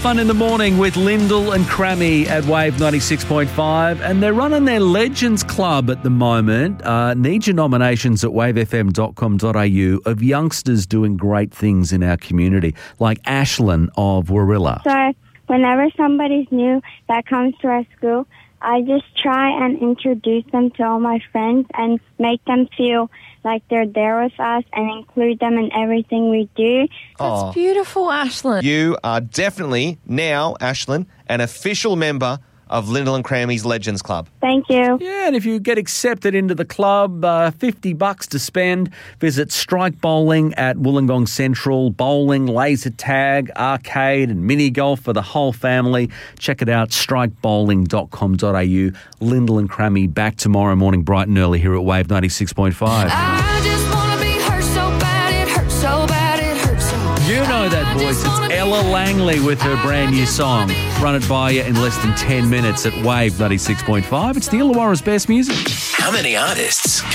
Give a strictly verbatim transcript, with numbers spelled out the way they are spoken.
fun in the morning with Lyndall and Crammy at Wave ninety-six point five, and they're running their Legends Club at the moment. Uh, need your nominations at wave f m dot com dot a u of youngsters doing great things in our community, like Ashlyn of Warilla. So whenever somebody's new that comes to our school, I just try and introduce them to all my friends and make them feel like they're there with us and include them in everything we do. Aw. That's beautiful, Ashlyn. You are definitely now, Ashlyn, an official member of Lyndall and Crammy's Legends Club. Thank you. Yeah, and if you get accepted into the club, uh, fifty bucks to spend. Visit Strike Bowling at Wollongong Central. Bowling, laser tag, arcade and mini golf for the whole family. Check it out, strike bowling dot com dot a u. Lyndall and Crammy back tomorrow morning bright and early here at Wave ninety-six point five. I just want to be hurt so bad, it hurts so bad, it hurts so bad. You know that voice. It's Ella Langley with her brand new song. Run it by you in less than ten minutes at Wave ninety-six point five. It's the Illawarra's best music. How many artists